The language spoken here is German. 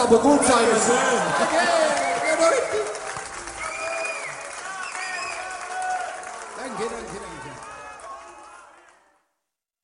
aber gut sein. Okay, jawohl. Danke, danke, danke.